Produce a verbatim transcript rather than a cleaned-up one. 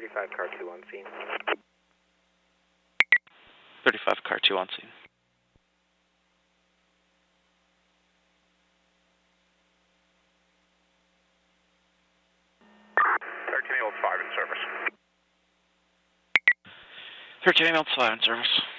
thirty-five car two on scene. thirty-five car two on scene. thirteen ambulance five in service. thirteen ambulance five in service.